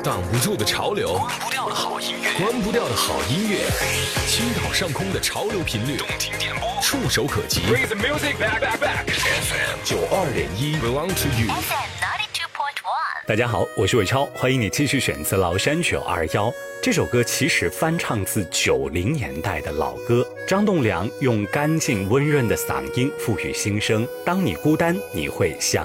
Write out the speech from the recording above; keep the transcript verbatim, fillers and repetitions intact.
挡不住的潮流， 关不掉的好音乐， 关不掉的好音乐，青岛上空的潮流频率， 动听点播， 触手可及。 Bring the music back, back, back. F M 九二点一 belong to you。 F M ninety two point one。 大家好，我是伟超，欢迎你继续选择崂山九二一。这首歌其实翻唱自九零年代的老歌，张栋梁用干净温润的嗓音赋予新生。当你孤单，你会想